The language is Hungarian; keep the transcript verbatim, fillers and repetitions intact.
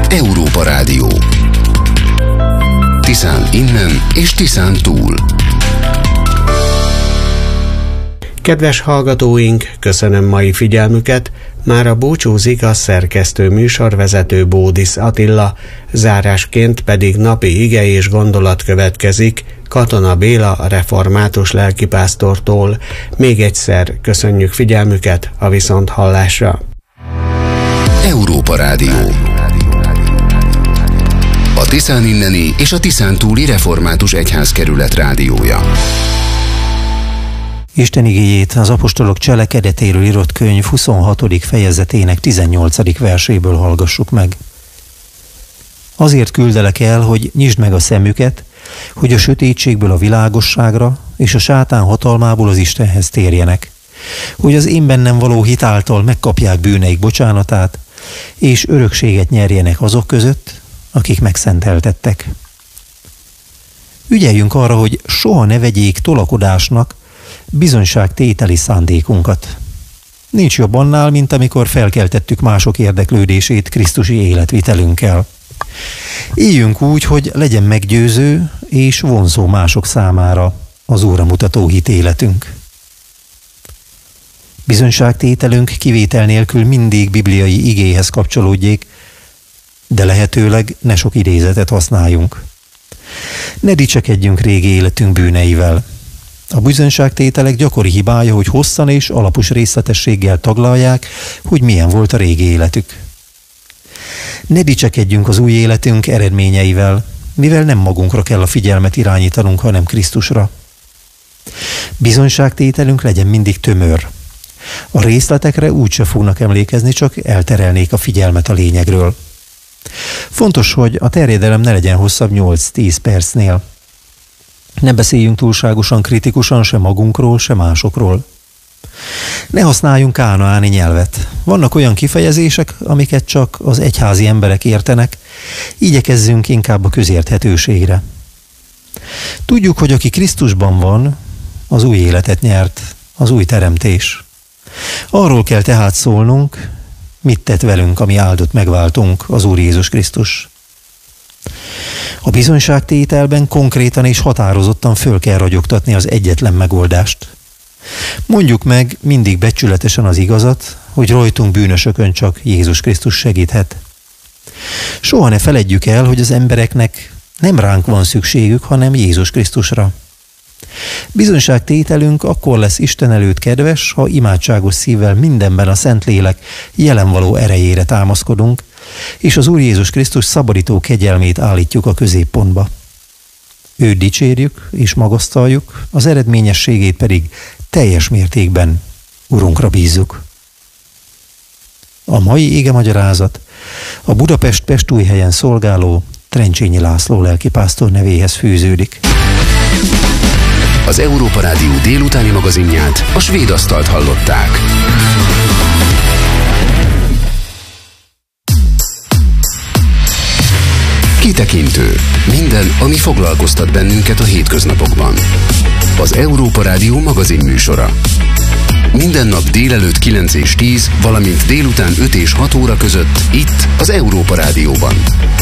Európa Rádió. Tiszán innen és Tiszán túl. Kedves hallgatóink, köszönöm mai figyelmüket, mára búcsúzik a szerkesztő műsorvezető Bódisz Attila, zárásként pedig napi ige és gondolat következik Katona Béla, a református lelkipásztortól. Még egyszer köszönjük figyelmüket, a viszonthallásra. Európa Rádió. A Tiszán inneni és a Tiszán túli református egyházkerület rádiója. Isten igéjét az apostolok cselekedetéről írott könyv huszonhatodik fejezetének tizennyolcadik verséből hallgassuk meg. Azért küldelek el, hogy nyisd meg a szemüket, hogy a sötétségből a világosságra és a sátán hatalmából az Istenhez térjenek, hogy az én bennem való hit által megkapják bűneik bocsánatát, és örökséget nyerjenek azok között, akik megszenteltettek. Ügyeljünk arra, hogy soha ne vegyék tolakodásnak bizonyságtételi szándékunkat. Nincs jobb annál, mint amikor felkeltettük mások érdeklődését krisztusi életvitelünkkel. Éljünk úgy, hogy legyen meggyőző és vonzó mások számára az Úrra mutató hitéletünk. Bizonyságtételünk kivétel nélkül mindig bibliai igéhez kapcsolódjék, de lehetőleg ne sok idézetet használjunk. Ne dicsekedjünk régi életünk bűneivel. A bizonyságtételek gyakori hibája, hogy hosszan és alapos részletességgel taglalják, hogy milyen volt a régi életük. Ne dicsekedjünk az új életünk eredményeivel, mivel nem magunkra kell a figyelmet irányítanunk, hanem Krisztusra. Bizonyságtételünk legyen mindig tömör. A részletekre úgyse fognak emlékezni, csak elterelnék a figyelmet a lényegről. Fontos, hogy a terjedelem ne legyen hosszabb nyolc-tíz percnél. Ne beszéljünk túlságosan kritikusan se magunkról, se másokról. Ne használjunk kánaáni nyelvet. Vannak olyan kifejezések, amiket csak az egyházi emberek értenek, igyekezzünk inkább a közérthetőségre. Tudjuk, hogy aki Krisztusban van, az új életet nyert, az új teremtés. Arról kell tehát szólnunk, mit tett velünk, ami áldott megváltunk, az Úr Jézus Krisztus. A bizonyságtételben konkrétan és határozottan föl kell ragyogtatni az egyetlen megoldást. Mondjuk meg mindig becsületesen az igazat, hogy rajtunk bűnösökön csak Jézus Krisztus segíthet. Soha ne feledjük el, hogy az embereknek nem ránk van szükségük, hanem Jézus Krisztusra. Bizonyságtételünk akkor lesz Isten előtt kedves, ha imádságos szívvel mindenben a Szentlélek jelenvaló erejére támaszkodunk, és az Úr Jézus Krisztus szabadító kegyelmét állítjuk a középpontba. Őt dicsérjük és magasztaljuk, az eredményességét pedig teljes mértékben Urunkra bízzuk. A mai igemagyarázat a Budapest Pestújhelyen szolgáló Trencsényi László lelkipásztor nevéhez fűződik. Az Európa Rádió délutáni magazinját, a Svéd Asztalt hallották. Kitekintő. Minden, ami foglalkoztat bennünket a hétköznapokban. Az Európa Rádió magazin műsora. Minden nap délelőtt kilenc és tíz, valamint délután öt és hat óra között itt az Európa Rádióban.